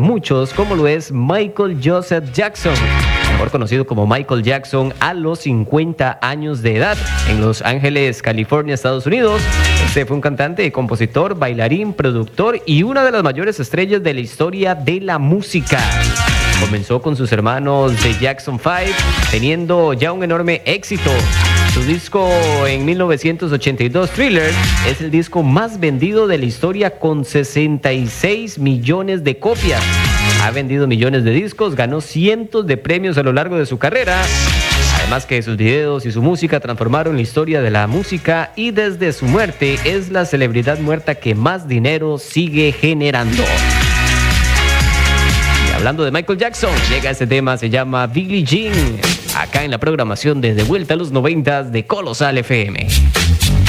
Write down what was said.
muchos, como lo es Michael Joseph Jackson, mejor conocido como Michael Jackson, a los 50 años de edad en Los Ángeles, California, Estados Unidos. Este fue un cantante, compositor, bailarín, productor y una de las mayores estrellas de la historia de la música. Comenzó con sus hermanos de Jackson 5, teniendo ya un enorme éxito. Su disco en 1982, Thriller, es el disco más vendido de la historia con 66 millones de copias. Ha vendido millones de discos, ganó cientos de premios a lo largo de su carrera. Además que sus videos y su música transformaron la historia de la música y desde su muerte es la celebridad muerta que más dinero sigue generando. Hablando de Michael Jackson, llega este tema, se llama Billie Jean, acá en la programación de Vuelta a los 90 de Colosal FM.